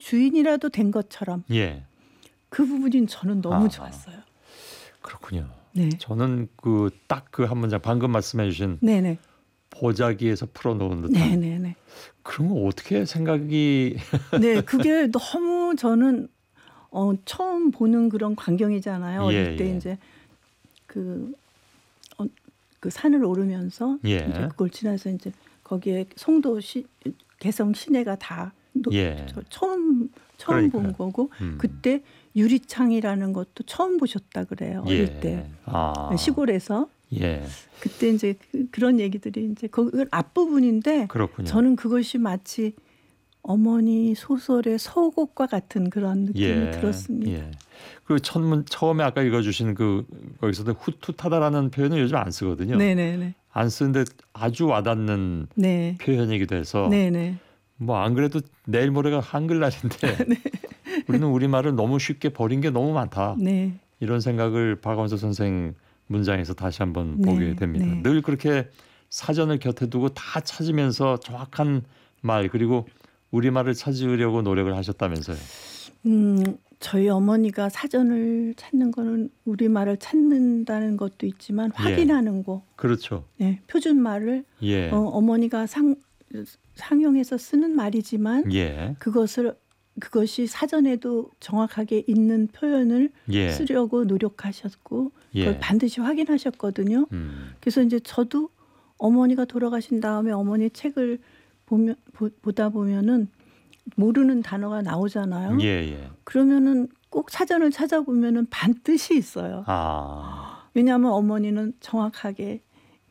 주인이라도 된 것처럼 예. 그 부분이 저는 너무 좋았어요. 그렇군요. 네. 저는 딱 그 한 문장 방금 말씀해 주신 네네. 보자기에서 풀어놓은 듯한 네네네. 그런 거 어떻게 생각이 네, 그게 너무 저는 처음 보는 그런 광경이잖아요. 어릴 때 이제 그 산을 오르면서 예. 이제 그걸 지나서 이제 거기에 개성 시내가 다 처음 본 거고 그때 유리창이라는 것도 처음 보셨다 그래요. 어릴 때 시골에서. 예. 그때 이제 그런 얘기들이 이제 그 앞부분인데 그렇군요. 저는 그것이 마치 어머니 소설의 서곡과 같은 그런 느낌이 들었습니다. 예. 그리고 처음에 아까 읽어주신 거기서도 후투타다라는 표현은 요즘 안 쓰거든요. 네네네. 안 쓰는데 아주 와닿는 네. 표현이기도 해서 네네. 뭐 안 그래도 내일 모레가 한글날인데 네. 우리는 우리말을 너무 쉽게 버린 게 너무 많다. 네. 이런 생각을 박완서 선생 문장에서 다시 한번 네. 보게 됩니다. 네. 늘 그렇게 사전을 곁에 두고 다 찾으면서 정확한 말 그리고 우리말을 찾으려고 노력을 하셨다면서요. 저희 어머니가 사전을 찾는 거는 우리말을 찾는다는 것도 있지만 확인하는 거. 그렇죠. 네, 표준말을 어머니가 상용해서 쓰는 말이지만 그것이 사전에도 정확하게 있는 표현을 쓰려고 노력하셨고 그걸 반드시 확인하셨거든요. 그래서 이제 저도 어머니가 돌아가신 다음에 어머니 책을 보다 보면은 모르는 단어가 나오잖아요. 그러면은 꼭 사전을 찾아보면은 반드시 있어요. 왜냐하면 어머니는 정확하게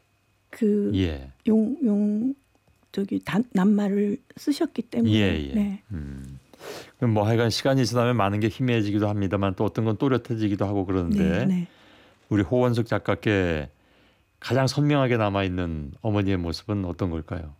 낱말을 쓰셨기 때문에. 네. 그럼 뭐 하여간 시간이 지나면 많은 게 희미해지기도 합니다만 또 어떤 건 또렷해지기도 하고 그러는데 우리 호원석 작가께 가장 선명하게 남아있는 어머니의 모습은 어떤 걸까요?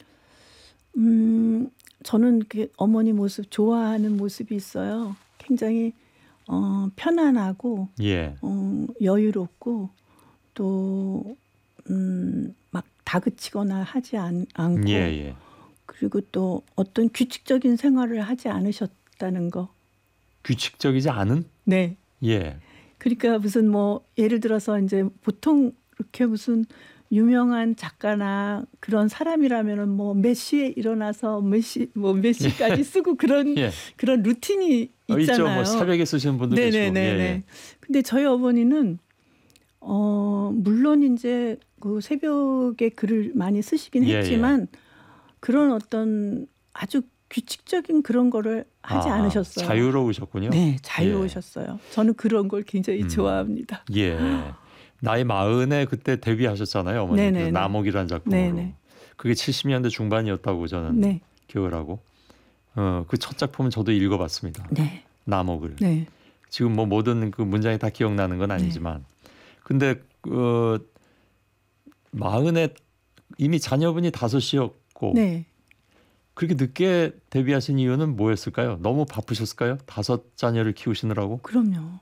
저는 그 어머니 모습 좋아하는 모습이 있어요. 굉장히 편안하고 여유롭고 또 막 다그치거나 하지 않고 그리고 또 어떤 규칙적인 생활을 하지 않으셨다는 거. 규칙적이지 않은? 네. 그러니까 무슨 뭐 예를 들어서 이제 보통 이렇게 무슨 유명한 작가나 그런 사람이라면은 뭐 몇 시에 일어나서 몇 시까지 쓰고 그런 루틴이 있잖아요. 있죠. 뭐 새벽에 쓰시는 분도 계시고. 네네네. 근데 저희 어머니는 물론 이제 그 새벽에 글을 많이 쓰시긴 했지만 그런 어떤 아주 규칙적인 그런 거를 하지 않으셨어요. 자유로우셨군요. 네, 자유로우셨어요. 저는 그런 걸 굉장히 좋아합니다. 나이 40에 그때 데뷔하셨잖아요. 어머니. 남옥이라는 작품으로. 그게 70년대 중반이었다고 저는 기억을 하고. 그 첫 작품은 저도 읽어봤습니다. 남옥을. 지금 뭐 모든 그 문장이 다 기억나는 건 아니지만. 근데 40에 이미 자녀분이 5이었고 그렇게 늦게 데뷔하신 이유는 뭐였을까요? 너무 바쁘셨을까요? 5 자녀를 키우시느라고? 그럼요.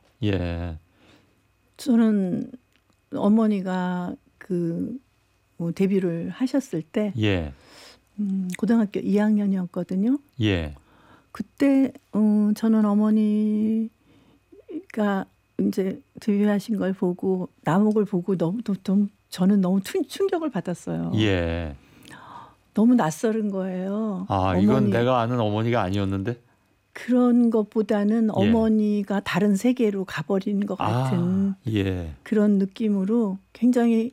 저는 어머니가 데뷔를 하셨을 때 고등학교 2학년이었거든요. 그때 저는 어머니가 이제 데뷔하신 걸 보고 남옥을 보고 저는 너무 충격을 받았어요. 너무 낯설은 거예요. 이건 내가 아는 어머니가 아니었는데? 그런 것보다는 어머니가 다른 세계로 가버린 것 같은 그런 느낌으로 굉장히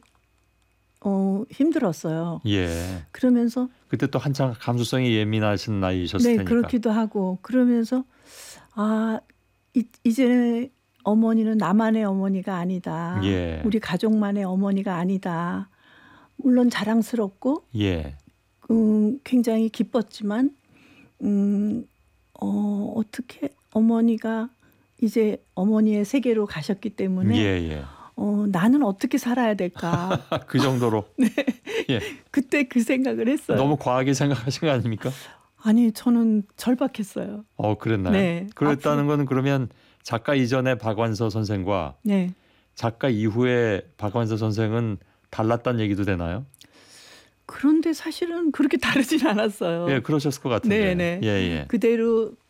힘들었어요. 그러면서 그때 또 한창 감수성이 예민하신 나이셨을 테니까. 그렇기도 하고 그러면서 이제 어머니는 나만의 어머니가 아니다. 우리 가족만의 어머니가 아니다. 물론 자랑스럽고 굉장히 기뻤지만 어떻게 어머니가 이제 어머니의 세계로 가셨기 때문에 나는 어떻게 살아야 될까. 그 정도로. 그때 그 생각을 했어요. 너무 과하게 생각하신 거 아닙니까? 아니 저는 절박했어요. 그랬나요? 그랬다는 건 그러면 작가 이전의 박완서 선생과 작가 이후의 박완서 선생은 달랐다는 얘기도 되나요? 그런데 사실은 그렇게 다르진 않았어요. 그러셨을 것 같은데. 그대로